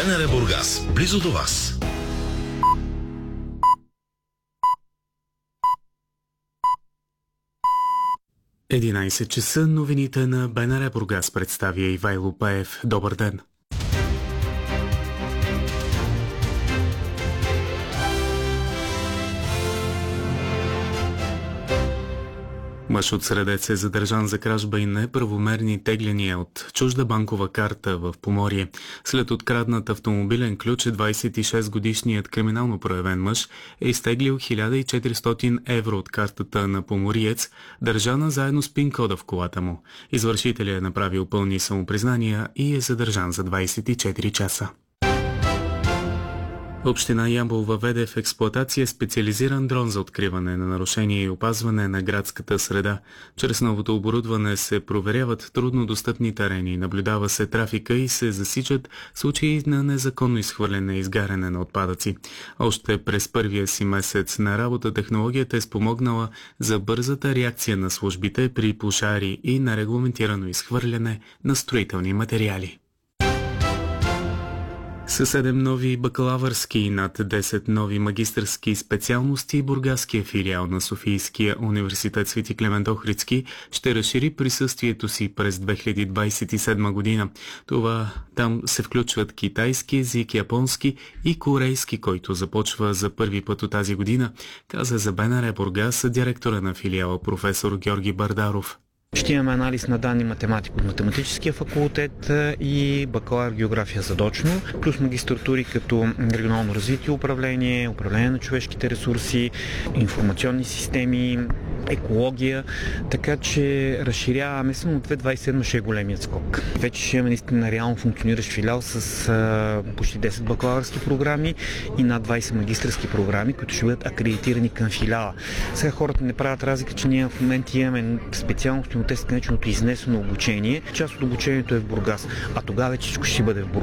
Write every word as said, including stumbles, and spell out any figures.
БНР Бургас, близо до вас. единайсет часа, новините на БНР Бургас представя Ивайло Пеев. Добър ден! Мъж от Средец е задържан за кражба и неправомерни тегляния от чужда банкова карта в Поморие. След откраднат автомобилен ключ, двайсет и шест годишният криминално проявен мъж е изтеглил хиляда и четиристотин евро от картата на помориец, държана заедно с пин-кода в колата му. Извършителят е направил пълни самопризнания и е задържан за двайсет и четири часа. Община Ямбол въведе в експлоатация специализиран дрон за откриване на нарушения и опазване на градската среда. Чрез новото оборудване се проверяват трудно достъпни терени, наблюдава се трафика и се засичат случаи на незаконно изхвърляне и изгаряне на отпадъци. Още през първия си месец на работа технологията е спомогнала за бързата реакция на службите при пожари и на регламентирано изхвърляне на строителни материали. Със седем нови бакалавърски и над десет нови магистърски специалности, бургаския филиал на Софийския университет Свети Климент Охридски ще разшири присъствието си през две хиляди двайсет и седма година. Това там се включват китайски език, японски и корейски, който започва за първи път от тази година, каза за БНР Бургас директора на филиала професор Георги Бардаров. Ще имаме анализ на данни математик от математическия факултет и бакалавър география задочно, плюс магистратури като регионално развитие и управление, управление на човешките ресурси, информационни системи, екология, така че разширяваме само от две хиляди двайсет и седма ще е големият скок. Вече ще имаме наистина реално функциониращ филиал с а, почти десет бакалавърски програми и над двайсет магистърски програми, които ще бъдат акредитирани към филиала. Сега хората не правят разлика, че ние в момента имаме специалности от така нареченото изнесено обучение. Част от обучението е в Бургас, а тогава вече всичко ще бъде в Бургас.